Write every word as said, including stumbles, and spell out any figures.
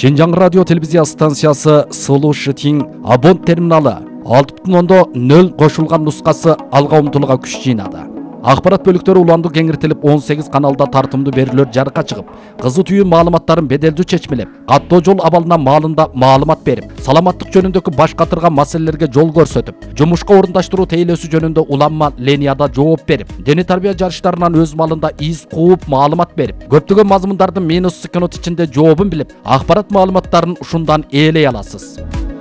Шинжаң радио телевизия станциясы Сылу Шытин абон терминалы алты бүтүн ондон нөл кошулган нускасы алга умтулууга күч жыйнады. Акпарат бөлүктөрү уланды кеңиртилип он сегиз каналда тартымдуу берүүлөр жарыкка чыгып, кызы түйүн маалыматтарын беделдүү чечмелеп, каттоо жол абалына маалында маалымат берип, саламаттык жөнүндөгү баш катырган маселелерге жол көрсөтүп, жумушка орундаштыруу тейлөөсү жөнүндө уланма ленияда жооп берип, дене тарбия жарыштарынан өз малында из кууп маалымат берип, көптөгөн мазмундардын минус секунд ичинде жообун билип, акпарат маалыматтарын ушундан ээлей аласыз.